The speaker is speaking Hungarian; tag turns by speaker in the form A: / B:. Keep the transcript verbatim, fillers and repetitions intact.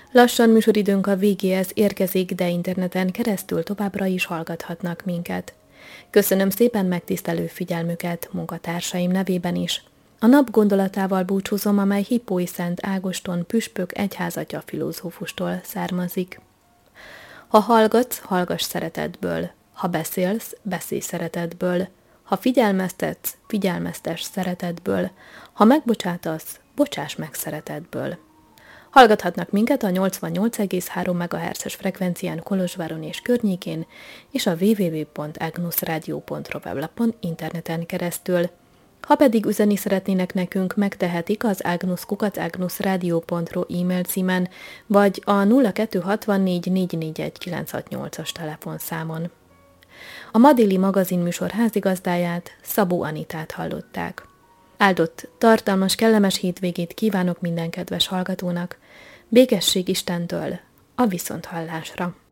A: Lassan műsoridőnk a végéhez érkezik, de interneten keresztül továbbra is hallgathatnak minket. Köszönöm szépen megtisztelő figyelmüket munkatársaim nevében is. A nap gondolatával búcsúzom, amely Hippói Szent Ágoston püspök egyházatya filozófustól származik. Ha hallgatsz, hallgass szeretetből. Ha beszélsz, beszélj szeretetből. Ha figyelmeztetsz, figyelmeztess szeretetből. Ha megbocsátasz, bocsáss meg szeretetből. Hallgathatnak minket a nyolcvannyolc egész három megahertzes frekvencián Kolozsváron és környékén, és a double-u double-u double-u pont agnusradio pont ro weblapon interneten keresztül. Ha pedig üzenni szeretnének nekünk, megtehetik az agnus kukac agnusradio pont ro e-mail címen, vagy a nulla kettő hatvannégy négy négy egy kilenc hat nyolcas telefonszámon. A ma déli magazinműsor házigazdáját, Szabó Anitát hallották. Áldott, tartalmas, kellemes hétvégét kívánok minden kedves hallgatónak. Békesség Istentől, a viszonthallásra!